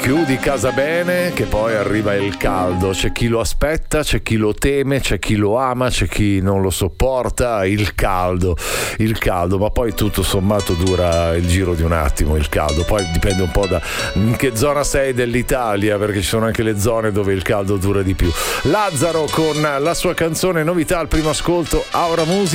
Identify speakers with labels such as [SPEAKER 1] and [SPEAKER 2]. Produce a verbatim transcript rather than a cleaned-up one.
[SPEAKER 1] Chiudi casa bene, che poi arriva il caldo. C'è chi lo aspetta, c'è chi lo teme, c'è chi lo ama, c'è chi non lo sopporta. Il caldo, il caldo, ma poi tutto sommato dura il giro di un attimo il caldo. Poi dipende un po' da in che zona sei dell'Italia, perché ci sono anche le zone dove il caldo dura di più. Lazzaro con la sua canzone novità al primo ascolto, Aura Musica.